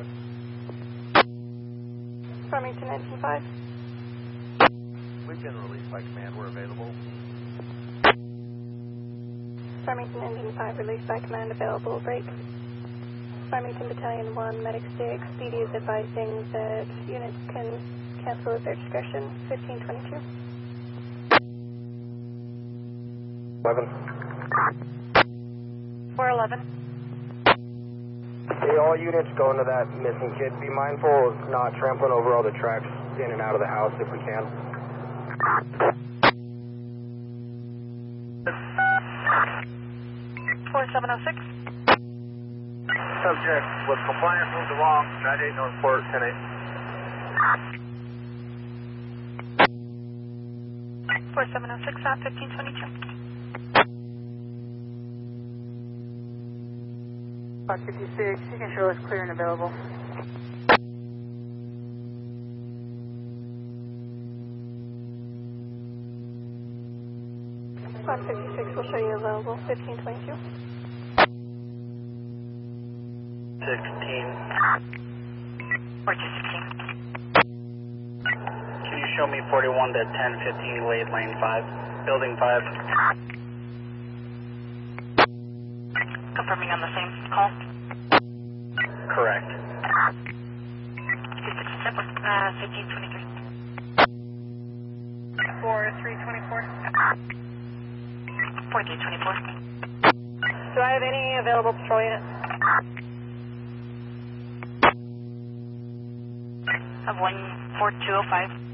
Farmington Engine 5. We've been released by command. We're available. Farmington Engine 5, released by command, available, break. Farmington Battalion 1, Medic 6, PD is advising that units can cancel at their discretion, 1522. 11. 411. Hey, all units going to that missing kid. Be mindful of not trampling over all the tracks in and out of the house if we can. 4706. Subject with compliance moved along. 98 North Port, 10-8. 4706 at 1522. Box 56, you can show us clear and available. Box 56 will show you available, 1522. 16. 1416. Can you show me 41 to 1015 Glade Lane 5, Building 5? Confirming on the same call. Correct. 1523. 4324. 4324. Do I have any available patrol units? I have 14205.